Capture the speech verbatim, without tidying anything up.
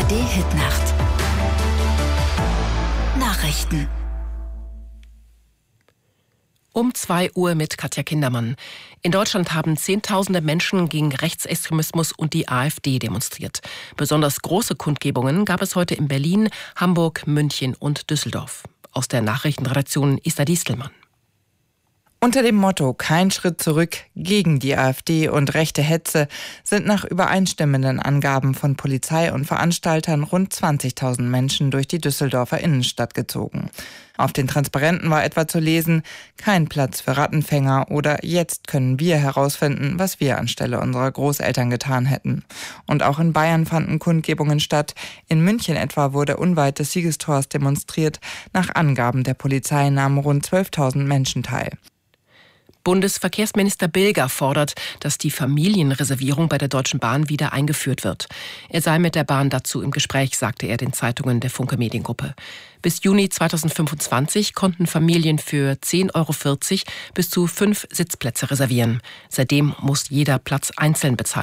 A R D-Hitnacht. Nachrichten. Um zwei Uhr mit Katja Kindermann. In Deutschland haben Zehntausende Menschen gegen Rechtsextremismus und die AfD demonstriert. Besonders große Kundgebungen gab es heute in Berlin, Hamburg, München und Düsseldorf. Aus der Nachrichtenredaktion Ista Diestelmann. Unter dem Motto „Kein Schritt zurück gegen die AfD und rechte Hetze" sind nach übereinstimmenden Angaben von Polizei und Veranstaltern rund zwanzigtausend Menschen durch die Düsseldorfer Innenstadt gezogen. Auf den Transparenten war etwa zu lesen: Kein Platz für Rattenfänger oder Jetzt können wir herausfinden, was wir anstelle unserer Großeltern getan hätten. Und auch in Bayern fanden Kundgebungen statt. In München etwa wurde unweit des Siegestors demonstriert. Nach Angaben der Polizei nahmen rund zwölftausend Menschen teil. Bundesverkehrsminister Bilger fordert, dass die Familienreservierung bei der Deutschen Bahn wieder eingeführt wird. Er sei mit der Bahn dazu im Gespräch, sagte er den Zeitungen der Funke Mediengruppe. Bis Juni zweitausendfünfundzwanzig konnten Familien für zehn Euro vierzig bis zu fünf Sitzplätze reservieren. Seitdem muss jeder Platz einzeln bezahlt